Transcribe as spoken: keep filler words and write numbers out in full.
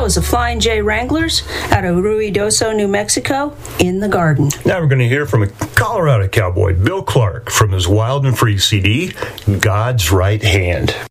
is the Flying J Wranglers out of Ruidoso, New Mexico, In the Garden. Now we're going to hear from a Colorado cowboy, Bill Clark, from his Wild and Free C D, God's Right Hand.